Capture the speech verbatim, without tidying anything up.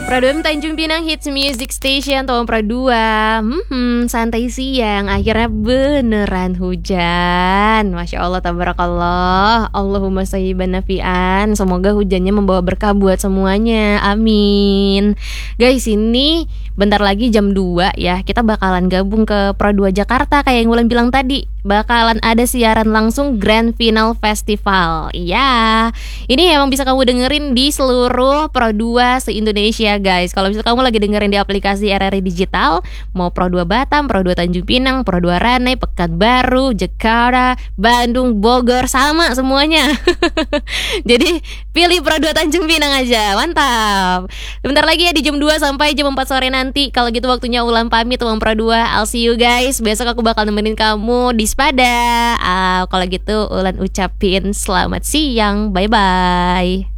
Pro dua Tanjung Pinang Hits Music Station Tom Pro dua. Hmm, santai siang. Akhirnya beneran hujan. Masya Allah, tabarakallah. Allahumma sayyiban nafi'an. Semoga hujannya membawa berkah buat semuanya. Amin. Guys, ini bentar lagi jam dua ya. Kita bakalan gabung ke Pro dua Jakarta. Kayak yang Wulan bilang tadi, bakalan ada siaran langsung Grand Final Festival. Iya, ini emang bisa kamu dengerin di seluruh Pro dua se-Indonesia guys. Kalau misalnya kamu lagi dengerin di aplikasi R R I Digital, mau Pro dua Batam, Pro dua Tanjung Pinang, Pro dua Ranai, Pekanbaru, Jakarta, Bandung, Bogor, sama semuanya. Jadi pilih Pro dua Tanjung Pinang aja, mantap. Bentar lagi ya, di jam dua sampai jam empat sore nanti. Kalau gitu waktunya Ulan pamit uang Pro dua. I'll see you guys. Besok aku bakal nemenin kamu di Spada. uh, Kalau gitu Ulan ucapin selamat siang. Bye-bye.